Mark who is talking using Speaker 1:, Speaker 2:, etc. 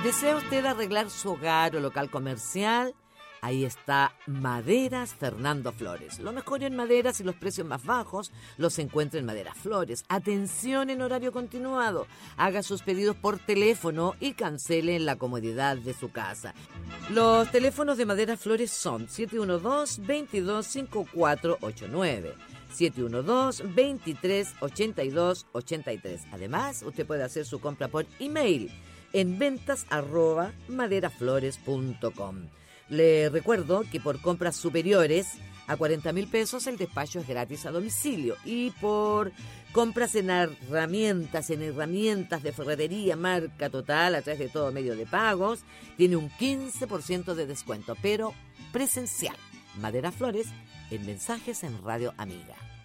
Speaker 1: ¿Desea usted arreglar su hogar o local comercial? Ahí está Maderas Fernando Flores. Lo mejor en maderas y los precios más bajos los encuentra en Maderas Flores. Atención en horario continuado. Haga sus pedidos por teléfono y cancele en la comodidad de su casa. Los teléfonos de Maderas Flores son 712-225489. 712-2382-83. Además, usted puede hacer su compra por email en ventas@maderaflores.com. Le recuerdo que por compras superiores a 40.000 pesos el despacho es gratis a domicilio, y por compras en herramientas de ferretería marca Total a través de todo medio de pagos tiene un 15% de descuento, pero presencial. Maderas Flores, en Mensajes en Radio Amiga.